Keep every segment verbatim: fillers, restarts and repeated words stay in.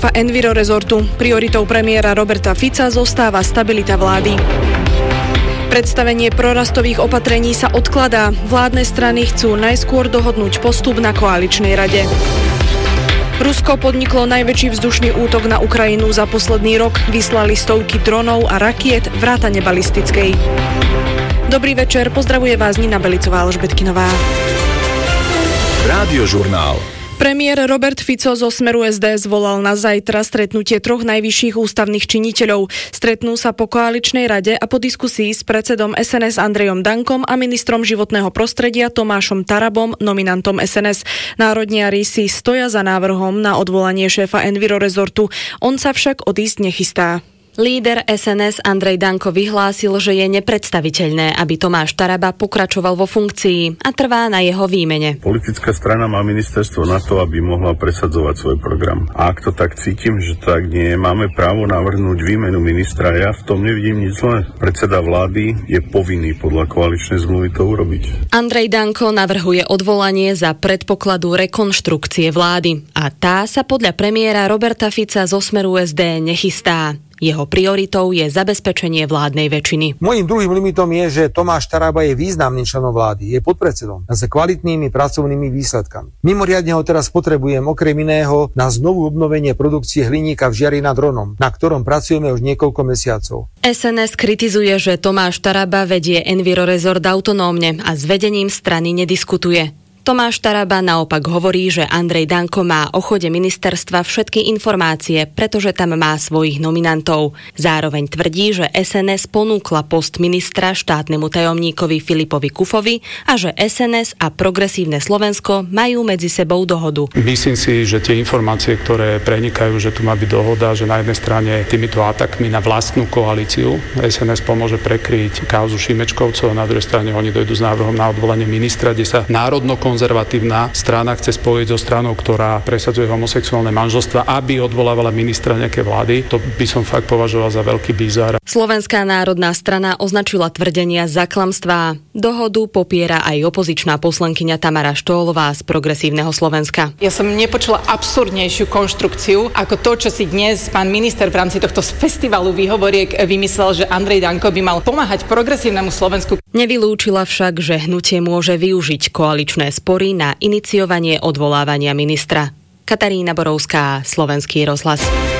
Enviro rezortu. Prioritou premiéra Roberta Fica zostáva stabilita vlády. Predstavenie prorastových opatrení sa odkladá. Vládne strany chcú najskôr dohodnúť postup na koaličnej rade. Rusko podniklo najväčší vzdušný útok na Ukrajinu za posledný rok. Vyslali stovky dronov a rakiet vrátane balistickej. Dobrý večer, pozdravuje vás Nina Belicová, Alžbetkinová. Rádiožurnál. Premiér Robert Fico zo Smeru es dé zvolal na zajtra stretnutie troch najvyšších ústavných činiteľov. Stretnú sa po koaličnej rade a po diskusii s predsedom es en es Andrejom Dankom a ministrom životného prostredia Tomášom Tarabom, nominantom es en es. Národniari si stoja za návrhom na odvolanie šéfa Enviro rezortu. On sa však odísť nechystá. Líder es en es Andrej Danko vyhlásil, že je nepredstaviteľné, aby Tomáš Taraba pokračoval vo funkcii a trvá na jeho výmene. Politická strana má ministerstvo na to, aby mohla presadzovať svoj program. A ak to tak cítim, že tak nie, máme právo navrhnúť výmenu ministra. Ja v tom nevidím nič zlé. Predseda vlády je povinný podľa koaličnej zmluvy to urobiť. Andrej Danko navrhuje odvolanie za predpokladu rekonštrukcie vlády a tá sa podľa premiéra Roberta Fica zo Smeru es dé nechystá. Jeho prioritou je zabezpečenie vládnej väčšiny. Mojím druhým limitom je, že Tomáš Taraba je významným členom vlády, je podpredsedom a s kvalitnými pracovnými výsledkami. Mimoriadne ho teraz potrebujem okrem iného na znovu obnovenie produkcie hliníka v Žiari nad Hronom, na ktorom pracujeme už niekoľko mesiacov. es en es kritizuje, že Tomáš Taraba vedie Enviro rezort autonómne a s vedením strany nediskutuje. Tomáš Taraba naopak hovorí, že Andrej Danko má o chode ministerstva všetky informácie, pretože tam má svojich nominantov. Zároveň tvrdí, že es en es ponúkla post ministra štátnemu tajomníkovi Filipovi Kufovi a že es en es a Progresívne Slovensko majú medzi sebou dohodu. Myslím si, že tie informácie, ktoré prenikajú, že tu má byť dohoda, že na jednej strane týmito atakmi na vlastnú koalíciu es en es pomôže prekryť kauzu Šimečkovcov a na druhej strane oni dojdú s návrhom na odvolanie ministra, kde sa národno konzervatívna strana chce spojiť so stranou, ktorá presadzuje homosexuálne manželstva, aby odvolávala ministra nejaké vlády. To by som fakt považoval za veľký bizár. Slovenská národná strana označila tvrdenia za klamstvá. Dohodu popiera aj opozičná poslankyňa Tamara Štólová z Progresívneho Slovenska. Ja som nepočula absurdnejšiu konštrukciu ako to, čo si dnes pán minister v rámci tohto festivalu výhovoriek vymyslel, že Andrej Danko by mal pomáhať Progresívnemu Slovensku. Nevylúčila však, že hnutie môže využiť koaličné spory na iniciovanie odvolávania ministra. Katarína Borovská, Slovenský rozhlas.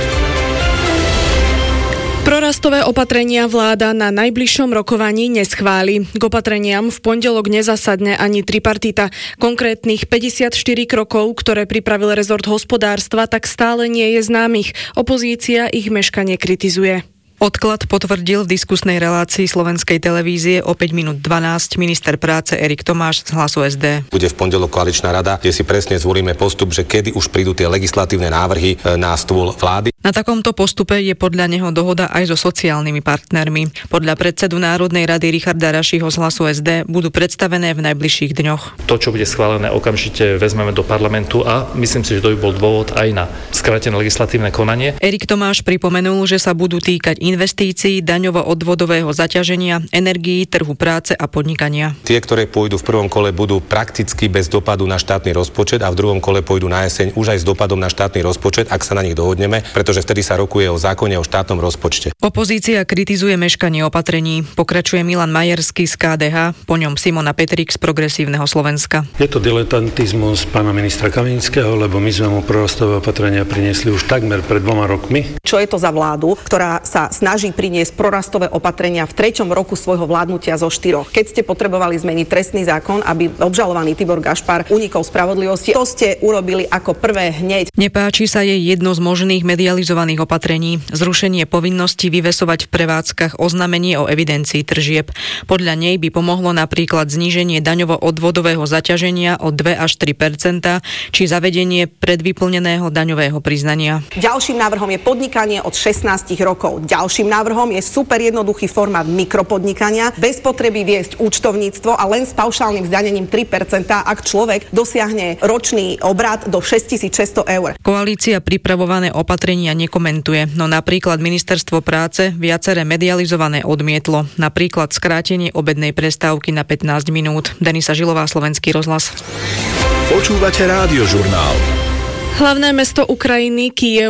Prorastové opatrenia vláda na najbližšom rokovaní neschváli. K opatreniam v pondelok nezasadne ani tripartita. Konkrétnych päťdesiatštyri krokov, ktoré pripravil rezort hospodárstva, tak stále nie je známych. Opozícia ich meškanie kritizuje. Odklad potvrdil v diskusnej relácii Slovenskej televízie o päť minút dvanásť minister práce Erik Tomáš z Hlasu es dé. Bude v pondelok koaličná rada, kde si presne zvolíme postup, že kedy už prídu tie legislatívne návrhy na stôl vlády. Na takomto postupe je podľa neho dohoda aj so sociálnymi partnermi. Podľa predsedu Národnej rady Richarda Rašiho z Hlasu es dé budú predstavené v najbližších dňoch. To, čo bude schválené, okamžite vezmeme do parlamentu a myslím si, že to by bol dôvod aj na skrátené legislatívne konanie. Erik Tomáš pripomenul, že sa budú týkať investícií, daňovo-odvodového zaťaženia, energií, trhu práce a podnikania. Tie, ktoré pôjdu v prvom kole, budú prakticky bez dopadu na štátny rozpočet a v druhom kole pôjdu na jeseň už aj s dopadom na štátny rozpočet, ak sa na nich dohodneme, pretože vtedy sa rokuje o zákone o štátnom rozpočte. Opozícia kritizuje meškanie opatrení. Pokračuje Milan Majerský z ká dé há, po ňom Simona Petrík z Progresívneho Slovenska. Je to diletantizmus pána ministra Kamińského, lebo my sme mu prorastové opatrenia priniesli už takmer pred dvoma rokmi. Čo je to za vládu, ktorá sa snaží priniesť prorastové opatrenia v treťom roku svojho vládnutia zo štyroch? Keď ste potrebovali zmeniť trestný zákon, aby obžalovaný Tibor Gašpar unikol spravodlivosti, to ste urobili ako prvé hneď. Nepáči sa jej jedno z možných medializovaných opatrení, zrušenie povinnosti vyvesovať v prevádzkach oznámenie o evidencii tržieb. Podľa nej by pomohlo napríklad zníženie daňovo-odvodového zaťaženia o dva až tri percentá či zavedenie predvyplneného daňového priznania. Ďalším návrhom je podnikanie od šestnásť rokov. Ďalším návrhom je super jednoduchý formát mikropodnikania, bez potreby viesť účtovníctvo a len s paušálnym zdanením tri percentá, ak človek dosiahne ročný obrat do šesťtisícšesťsto eur. Koalícia pripravované opatrenia nekomentuje, no napríklad ministerstvo práce viaceré medializované odmietlo, napríklad skrátenie obednej prestávky na pätnásť minút. Denisa Žilová, Slovenský rozhlas. Počúvate Rádiožurnál. Hlavné mesto Ukrajiny, Kyjev,